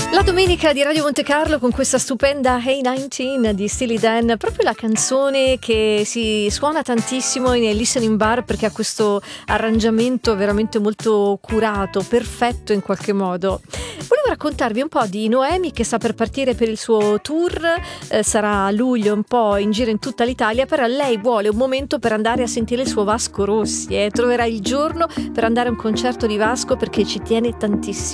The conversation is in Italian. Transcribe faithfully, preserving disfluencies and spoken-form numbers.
La domenica di Radio Monte Carlo con questa stupenda Hey diciannove di Steely Dan, proprio la canzone che si suona tantissimo nei listening bar perché ha questo arrangiamento veramente molto curato, perfetto in qualche modo. Volevo raccontarvi un po' di Noemi che sta per partire per il suo tour, eh, sarà a luglio un po' in giro in tutta l'Italia, però lei vuole un momento per andare a sentire il suo Vasco Rossi, eh. Troverà il giorno per andare a un concerto di Vasco perché ci tiene tantissimo.